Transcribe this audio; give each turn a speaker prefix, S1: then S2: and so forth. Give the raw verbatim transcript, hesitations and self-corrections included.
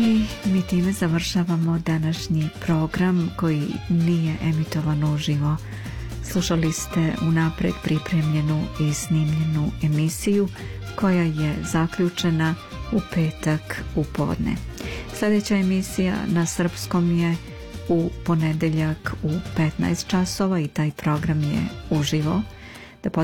S1: I mi time završavamo današnji program koji nije emitovan uživo. Slušali ste unapred pripremljenu i snimljenu emisiju koja je zaključena u petak u podne. Sljedeća emisija na srpskom je u ponedeljak u petnaest časova i taj program je uživo.